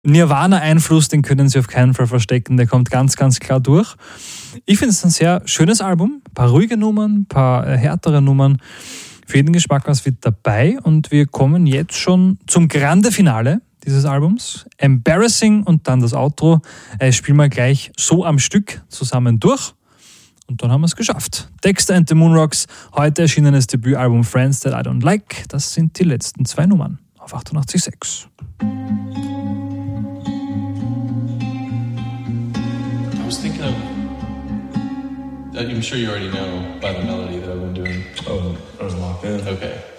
Nirvana-Einfluss, den können sie auf keinen Fall verstecken, der kommt ganz, ganz klar durch. Ich finde es ein sehr schönes Album, ein paar ruhige Nummern, ein paar härtere Nummern, für jeden Geschmack was mit dabei und wir kommen jetzt schon zum Grande Finale dieses Albums. Embarrassing und dann das Outro. Spielen wir gleich so am Stück zusammen durch und dann haben wir es geschafft. Dexter and the Moonrocks, heute erschienenes Debütalbum Friends That I Don't Like, das sind die letzten 2 Nummern auf 88.6. I was thinking of, I'm sure you already know by the melody that I've been doing. Oh, I was locked in. Okay.